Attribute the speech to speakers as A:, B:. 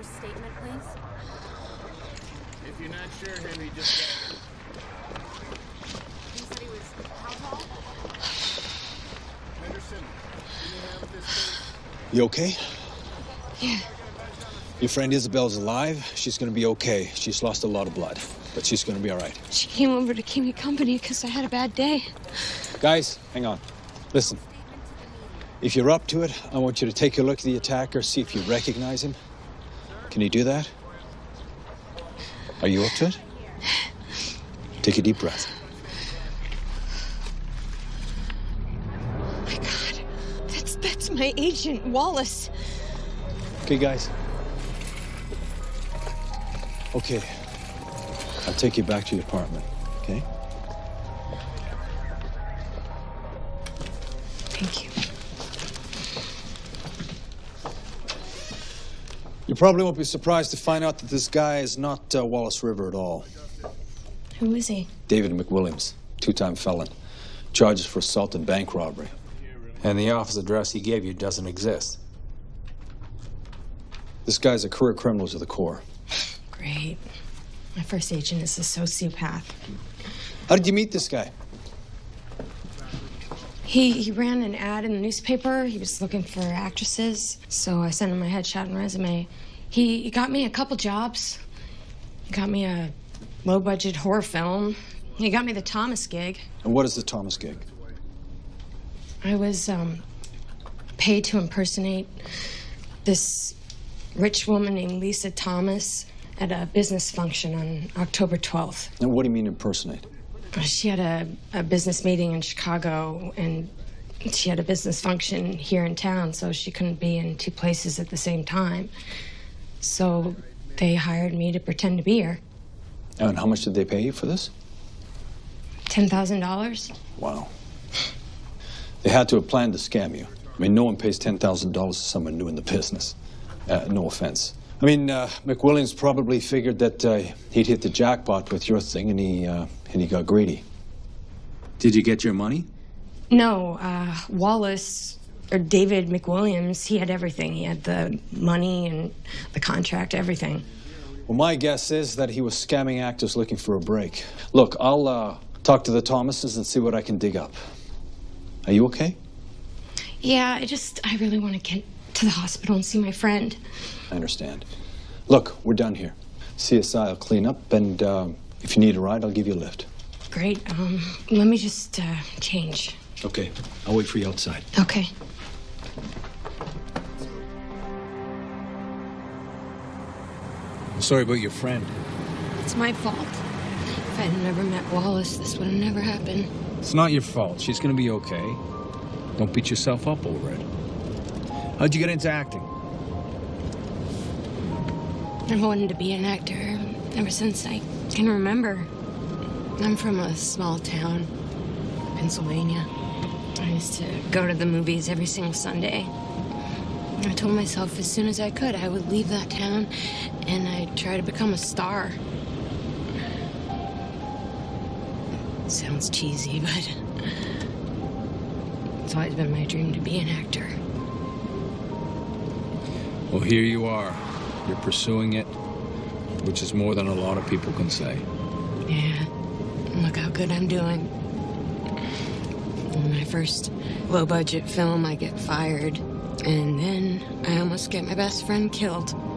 A: Miller's statement, please?
B: If you're not sure, Henry, just...
A: He said he was how tall?
B: Henderson, can you handle this case?
C: You okay?
D: Yeah.
C: Your friend Isabel's alive. She's gonna be okay. She's lost a lot of blood, but she's gonna be all right.
D: She came over to keep me company because I had a bad day.
C: Guys, hang on. Listen. If you're up to it, I want you to take a look at the attacker, see if you recognize him. Can you do that? Are you up to it? Take a deep breath.
D: Oh my God. That's my agent, Wallace.
C: Okay, guys. Okay. I'll take you back to your apartment, okay?
D: Thank you.
C: You probably won't be surprised to find out that this guy is not Wallace River at all.
D: Who is he?
C: David McWilliams, two-time felon. Charges for assault and bank robbery.
E: And the office address he gave you doesn't exist.
C: This guy's a career criminal to the core.
D: Great. My first agent is a sociopath.
C: How did you meet this guy?
D: He ran an ad in the newspaper. He was looking for actresses, so I sent him my headshot and resume. He got me a couple jobs. He got me a low-budget horror film. He got me the Thomas gig.
C: And what is the Thomas gig?
D: I was paid to impersonate this rich woman named Lisa Thomas at a business function on October 12th.
C: And what do you mean impersonate?
D: She had a business meeting in Chicago, and she had a business function here in town, so she couldn't be in two places at the same time. So they hired me to pretend to be her.
C: And how much did they pay you for this?
D: $10,000.
C: Wow. They had to have planned to scam you. I mean, no one pays $10,000 to someone new in the business. No offense. I mean, McWilliams probably figured that he'd hit the jackpot with your thing, and he got greedy.
E: Did you get your money?
D: No, Wallace, or David McWilliams, he had everything. He had the money and the contract, everything.
C: Well, my guess is that he was scamming actors looking for a break. Look, I'll talk to the Thomases and see what I can dig up. Are you okay?
D: Yeah, I really want to get to the hospital and see my friend.
C: I understand. Look, we're done here. CSI will clean up, and if you need a ride, I'll give you a lift.
D: Great. Let me just change.
C: Okay. I'll wait for you outside.
D: Okay.
E: Sorry about your friend.
D: It's my fault. If I had never met Wallace, this would have never happened.
E: It's not your fault. She's gonna be okay. Don't beat yourself up over it. How'd you get into acting?
D: I've wanted to be an actor ever since I can remember. I'm from a small town, Pennsylvania. I used to go to the movies every single Sunday. I told myself as soon as I could, I would leave that town and I'd try to become a star. It sounds cheesy, but it's always been my dream to be an actor.
E: Well, here you are. You're pursuing it, which is more than a lot of people can say.
D: Yeah, look how good I'm doing. In my first low-budget film, I get fired. And then I almost get my best friend killed.